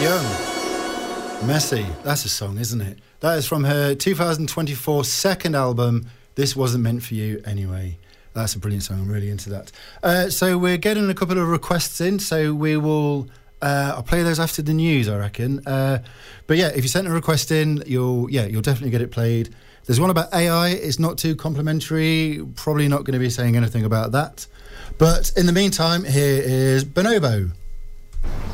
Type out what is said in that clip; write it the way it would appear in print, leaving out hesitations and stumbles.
Young. Messy. That's a song, isn't it? That is from her 2024 second album, This Wasn't Meant For You Anyway. That's a brilliant song. I'm really into that. So we're getting a couple of requests in, so we will... I'll play those after the news, I reckon. But yeah, if you sent a request in, you'll definitely get it played. There's one about AI. It's not too complimentary. Probably not going to be saying anything about that. But in the meantime, here is Bonobo.